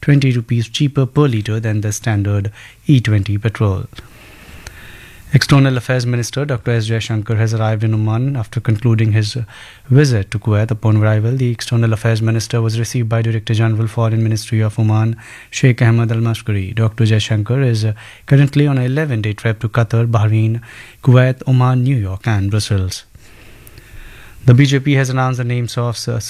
20 rupees cheaper per litre than the standard E20 petrol. External Affairs Minister Dr. S. Jaishankar has arrived in Oman after concluding his visit to Kuwait. Upon arrival, the External Affairs Minister was received by Director General Foreign Ministry of Oman, Sheikh Ahmed Al Mashkari. Dr. Jaishankar is currently on an 11-day trip to Qatar, Bahrain, Kuwait, Oman, New York and Brussels. The BJP has announced the names of